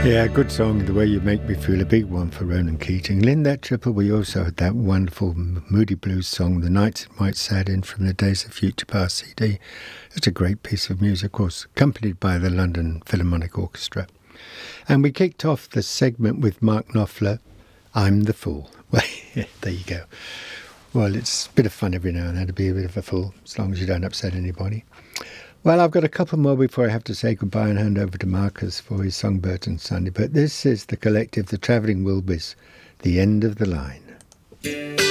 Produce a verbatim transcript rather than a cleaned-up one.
Yeah, good song, The Way You Make Me Feel, a big one for Ronan Keating. And in that triple, we also had that wonderful Moody Blues song, The Nights It Might Sad In, from the Days of Future Past C D. It's a great piece of music, of course, accompanied by the London Philharmonic Orchestra. And we kicked off the segment with Mark Knopfler, I'm the Fool. Well, yeah, there you go. Well, it's a bit of fun every now and then to be a bit of a fool, as long as you don't upset anybody. Well, I've got a couple more before I have to say goodbye and hand over to Marcus for his song Burton Sunday. But this is the collective, the Travelling Wilburys, The End of the Line.